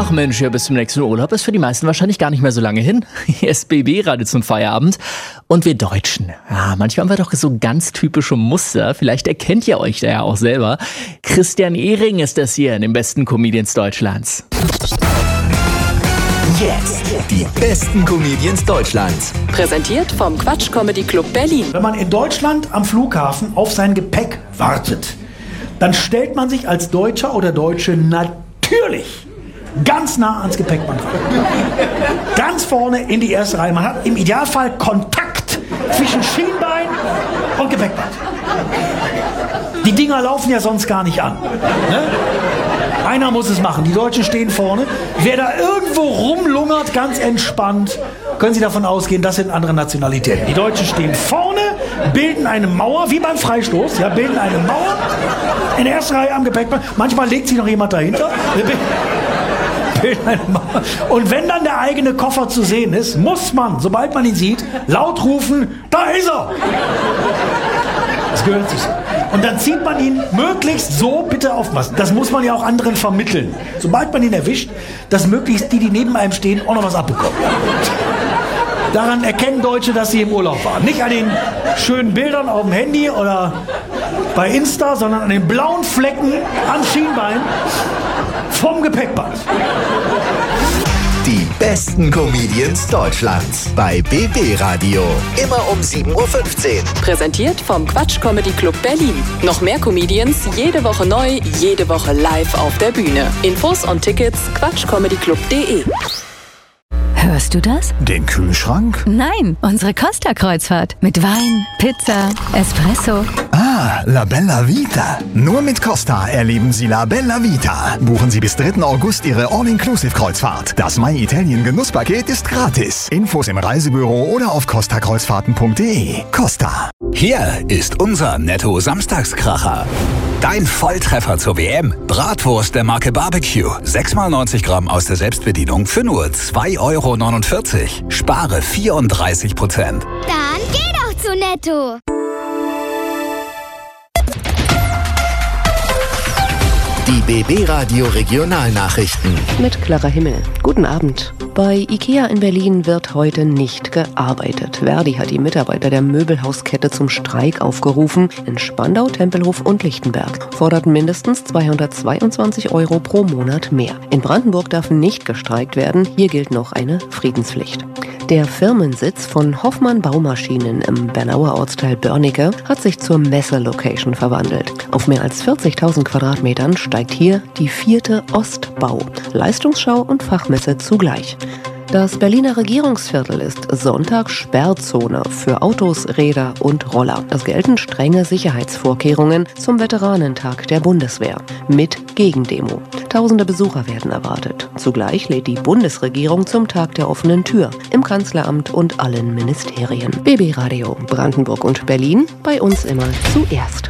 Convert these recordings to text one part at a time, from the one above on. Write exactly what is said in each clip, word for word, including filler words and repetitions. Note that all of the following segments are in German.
Ach Mensch, ja, bis zum nächsten Urlaub ist für die meisten wahrscheinlich gar nicht mehr so lange hin. Hier ist B B-Radio zum Feierabend. Und wir Deutschen, ja, manchmal haben wir doch so ganz typische Muster. Vielleicht erkennt ihr euch da ja auch selber. Christian Ehring ist das hier in den besten Comedians Deutschlands. Jetzt die besten Comedians Deutschlands. Präsentiert vom Quatsch Comedy Club Berlin. Wenn man in Deutschland am Flughafen auf sein Gepäck wartet, dann stellt man sich als Deutscher oder Deutsche natürlich ganz nah ans Gepäckband ran. Ganz vorne in die erste Reihe. Man hat im Idealfall Kontakt zwischen Schienbein und Gepäckband. Die Dinger laufen ja sonst gar nicht an. Ne? Einer muss es machen. Die Deutschen stehen vorne. Wer da irgendwo rumlungert, ganz entspannt, können Sie davon ausgehen, das sind andere Nationalitäten. Die Deutschen stehen vorne, bilden eine Mauer, wie beim Freistoß, ja, bilden eine Mauer in der ersten Reihe am Gepäckband. Manchmal legt sich noch jemand dahinter. Und wenn dann der eigene Koffer zu sehen ist, muss man, sobald man ihn sieht, laut rufen, da ist er! Das gehört sich so. Und dann zieht man ihn möglichst so, bitte aufpassen, das muss man ja auch anderen vermitteln. Sobald man ihn erwischt, dass möglichst die, die neben einem stehen, auch noch was abbekommen. Daran erkennen Deutsche, dass sie im Urlaub waren. Nicht an den schönen Bildern auf dem Handy oder bei Insta, sondern an den blauen Flecken am Schienbein vom Gepäckband. Die besten Comedians Deutschlands bei B B-Radio. Immer um sieben Uhr fünfzehn. Präsentiert vom Quatsch Comedy Club Berlin. Noch mehr Comedians, jede Woche neu, jede Woche live auf der Bühne. Infos und Tickets quatschcomedyclub punkt de. Hörst du das? Den Kühlschrank? Nein, unsere Costa-Kreuzfahrt. Mit Wein, Pizza, Espresso. Ah, La Bella Vita. Nur mit Costa erleben Sie La Bella Vita. Buchen Sie bis dritten August Ihre All-Inclusive-Kreuzfahrt. Das My Italien Genusspaket ist gratis. Infos im Reisebüro oder auf costa kreuzfahrten punkt de. Costa. Hier ist unser Netto-Samstagskracher. Dein Volltreffer zur W M. Bratwurst der Marke Barbecue. sechs mal neunzig Gramm aus der Selbstbedienung für nur zwei Euro neunundvierzig. Spare vierunddreißig Prozent. Dann geh doch zu Netto. Die B B-Radio Regionalnachrichten. Mit Clara Himmel. Guten Abend. Bei IKEA in Berlin wird heute nicht gearbeitet. Verdi hat die Mitarbeiter der Möbelhauskette zum Streik aufgerufen. In Spandau, Tempelhof und Lichtenberg forderten mindestens zweihundertzweiundzwanzig Euro pro Monat mehr. In Brandenburg darf nicht gestreikt werden. Hier gilt noch eine Friedenspflicht. Der Firmensitz von Hoffmann Baumaschinen im Bernauer Ortsteil Börnige hat sich zur Messe-Location verwandelt. Auf mehr als vierzigtausend Quadratmetern steigt hier die vierte Ostbau. Leistungsschau und Fachmesse zugleich. Das Berliner Regierungsviertel ist Sonntag Sperrzone für Autos, Räder und Roller. Es gelten strenge Sicherheitsvorkehrungen zum Veteranentag der Bundeswehr mit Gegendemo. Tausende Besucher werden erwartet. Zugleich lädt die Bundesregierung zum Tag der offenen Tür im Kanzleramt und allen Ministerien. B B-Radio Brandenburg und Berlin, bei uns immer zuerst.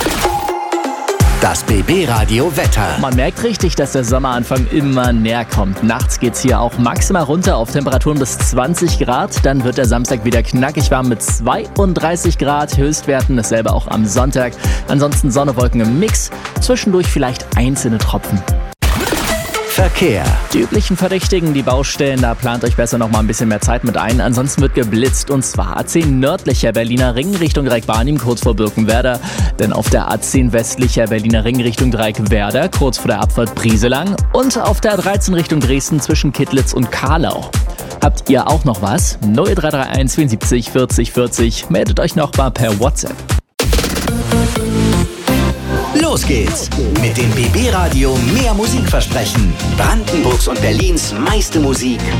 Das B B-Radio Wetter. Man merkt richtig, dass der Sommeranfang immer näher kommt. Nachts geht's hier auch maximal runter auf Temperaturen bis zwanzig Grad. Dann wird der Samstag wieder knackig warm mit zweiunddreißig Grad Höchstwerten. Dasselbe auch am Sonntag. Ansonsten Sonne, Wolken im Mix. Zwischendurch vielleicht einzelne Tropfen. Verkehr. Die üblichen Verdächtigen, die Baustellen, da plant euch besser noch mal ein bisschen mehr Zeit mit ein. Ansonsten wird geblitzt und zwar A zehn nördlicher Berliner Ring Richtung Dreieck-Barnim kurz vor Birkenwerder. Denn auf der A zehn westlicher Berliner Ring Richtung Dreieck-Werder kurz vor der Abfahrt Brieselang und auf der A dreizehn Richtung Dresden zwischen Kittlitz und Karlau. Habt ihr auch noch was? null drei drei eins vierundsiebzig vierzig vierzig. Meldet euch noch mal per WhatsApp. Los geht's mit dem B B-Radio mehr Musikversprechen. Brandenburgs und Berlins meiste Musik